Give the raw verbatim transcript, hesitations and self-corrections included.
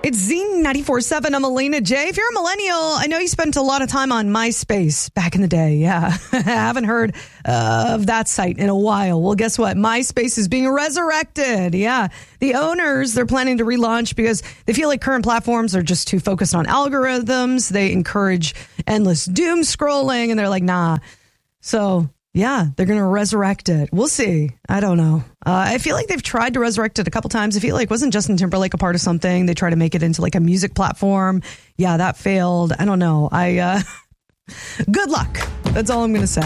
It's Z ninety-four point seven. I'm Elena J. If you're a millennial, I know you spent a lot of time on MySpace back in the day. Yeah, I haven't heard uh, of that site in a while. Well, guess what? MySpace is being resurrected. Yeah, the owners, they're planning to relaunch because they feel like current platforms are just too focused on algorithms. They encourage endless doom scrolling, and they're like, nah. So yeah, they're going to resurrect it. We'll see. I don't know. Uh, I feel like they've tried to resurrect it a couple times. I feel like, wasn't Justin Timberlake a part of something? They tried to make it into like a music platform. Yeah, that failed. I don't know. I, uh, good luck. That's all I'm going to say.